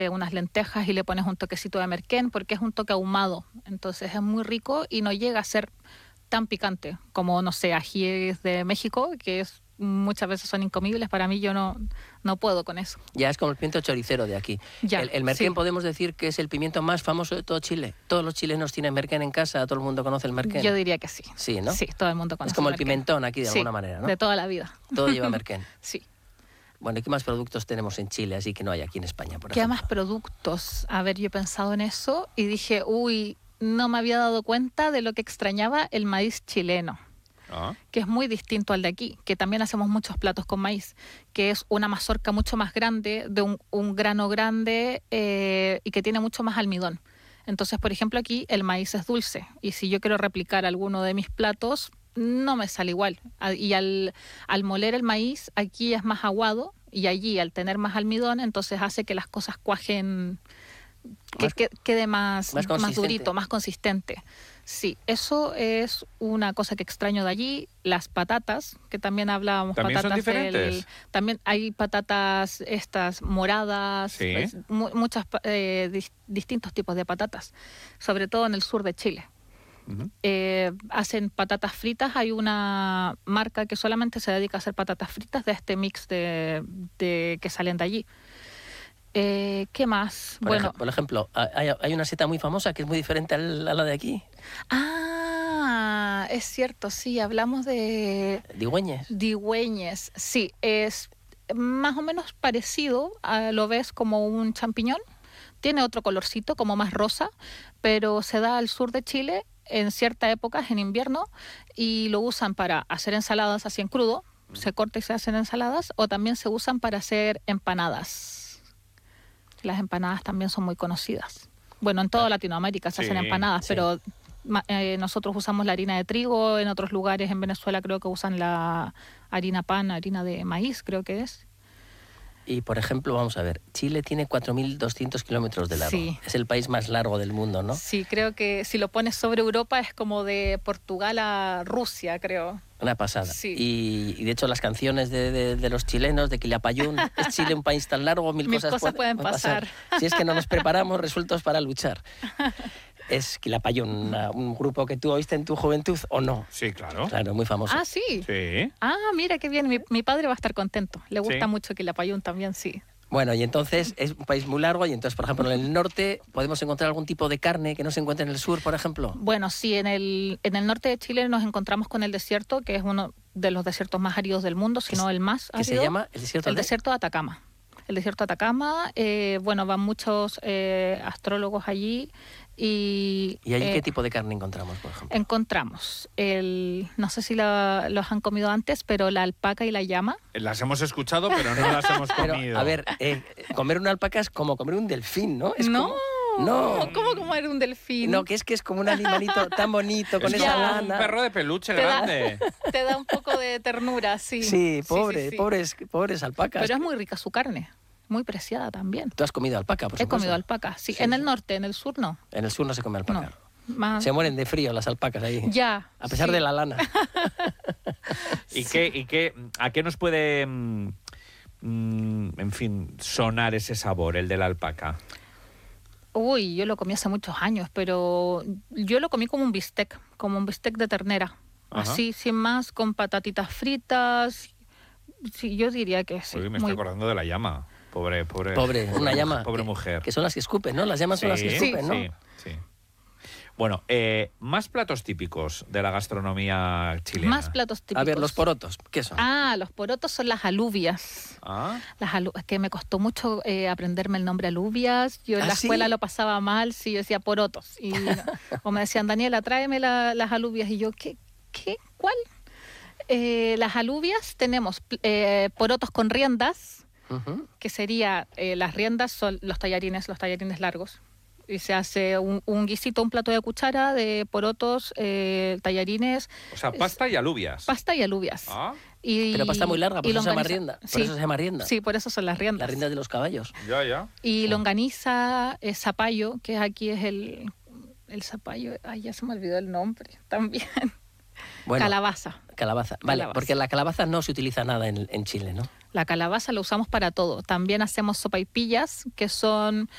unas lentejas y le pones un toquecito de merquén, porque es un toque ahumado. Entonces es muy rico y no llega a ser tan picante como, no sé, ajíes de México, que muchas veces son incomibles. Para mí, yo no puedo con eso. Ya es como el pimiento choricero de aquí. Ya, El merquén, sí. podemos decir que es el pimiento más famoso de todo Chile. Todos los chilenos tienen merquén en casa, todo el mundo conoce el merquén. Yo diría que sí. Sí, ¿no? Sí, todo el mundo conoce Es como el merquén. pimentón aquí, de Sí, alguna manera, ¿no? de toda la vida. Todo lleva merquén. Sí. Bueno, ¿y qué más productos tenemos en Chile, así que no hay aquí en España, por ¿Qué ejemplo? más productos? A ver, yo he pensado en eso y dije, no me había dado cuenta de lo que extrañaba el maíz chileno, que es muy distinto al de aquí, que también hacemos muchos platos con maíz, que es una mazorca mucho más grande, de un grano grande y que tiene mucho más almidón. Entonces, por ejemplo, aquí el maíz es dulce y si yo quiero replicar alguno de mis platos, no me sale igual. Y al moler el maíz, aquí es más aguado y allí, al tener más almidón, entonces hace que las cosas cuajen, que quede más durito, más consistente. Sí, eso es una cosa que extraño de allí. Las patatas, que también hablábamos. ¿También patatas son diferentes? también hay patatas estas moradas, Sí. pues, muchos distintos tipos de patatas, sobre todo en el sur de Chile. Uh-huh. Hacen patatas fritas. Hay una marca que solamente se dedica a hacer patatas fritas de este mix de que salen de allí. ¿Qué más? Por ejemplo, hay una seta muy famosa que es muy diferente a la de aquí. Ah, es cierto, sí, hablamos de... ¿Digüeñes? Digüeñes, sí, es más o menos parecido, lo ves como un champiñón, tiene otro colorcito, como más rosa, pero se da al sur de Chile en ciertas épocas, en invierno, y lo usan para hacer ensaladas así en crudo, se corta y se hacen ensaladas, o también se usan para hacer empanadas. Las empanadas también son muy conocidas. Bueno, en toda Latinoamérica se hacen empanadas, sí. pero nosotros usamos la harina de trigo, en otros lugares en Venezuela creo que usan la harina pan, harina de maíz, creo que es. Y, por ejemplo, vamos a ver, Chile tiene 4.200 kilómetros de largo. Sí. Es el país más largo del mundo, ¿no? Sí, creo que si lo pones sobre Europa es como de Portugal a Rusia, creo. Una pasada. Sí. Y de hecho las canciones de los chilenos, de Quilapayún, ¿es Chile un país tan largo? Mil cosas pueden pasar. Si es que no nos preparamos, resueltos para luchar. ¿Es Quilapayún un grupo que tú oíste en tu juventud o no? Sí, claro. Claro, muy famoso. Ah, sí. Sí. Ah, mira qué bien. Mi padre va a estar contento. Le gusta mucho Quilapayún también, sí. Bueno, y entonces es un país muy largo y entonces, por ejemplo, en el norte podemos encontrar algún tipo de carne que no se encuentre en el sur, por ejemplo. Bueno, sí, en el norte de Chile nos encontramos con el desierto, que es uno de los desiertos más áridos del mundo, si no el más árido. ¿Qué se llama? ¿El desierto? El desierto de Atacama. El desierto de Atacama, bueno, van muchos astrólogos allí. ¿Y allí qué tipo de carne encontramos, por ejemplo? Encontramos no sé si los han comido antes, pero la alpaca y la llama. Las hemos escuchado, pero no las hemos comido. Pero, a ver, comer una alpaca es como comer un delfín, ¿no? No, ¿cómo comer un delfín? No, que es como un animalito tan bonito, con esa lana. Un perro de peluche grande. Te da un poco de ternura, sí. Sí, sí. pobres alpacas. Pero es muy rica su carne. Muy preciada también. ¿Tú has comido alpaca, por supuesto? He comido alpaca, sí. En el norte, en el sur no. En el sur no se come alpaca. No. Se mueren de frío las alpacas ahí. Ya. A pesar de la lana. ¿A qué nos puede, en fin, sonar ese sabor, el de la alpaca? Uy, yo lo comí hace muchos años, pero yo lo comí como un bistec de ternera. Ajá. Así, sin más, con patatitas fritas. Sí, yo diría que sí. Uy, me estoy acordando de la llama. Pobre, una llama. Pobre mujer. Que son las que escupen, ¿no? Las llamas son las que escupen, ¿no? Sí. Bueno, más platos típicos de la gastronomía chilena. Más platos típicos. A ver, los porotos, ¿qué son? Los porotos son las alubias. Es que me costó mucho aprenderme el nombre alubias. Yo en la escuela lo pasaba mal, sí, yo decía porotos. O me decían, Daniela, tráeme las alubias. Y yo, ¿qué? ¿Cuál? Las alubias tenemos porotos con riendas, que sería, las riendas son los tallarines largos. Y se hace un guisito, un plato de cuchara de porotos, tallarines. O sea, pasta y alubias. Pasta y alubias. Pero pasta muy larga, por eso se llama rienda. Por eso se llama rienda. Sí, por eso son las riendas. Las riendas de los caballos. Ya. Y longaniza, zapallo, que aquí es el zapallo. Ay, ya se me olvidó el nombre también. Bueno, calabaza. Vale, porque la calabaza no se utiliza nada en Chile, ¿no? La calabaza la usamos para todo. También hacemos sopaipillas, que son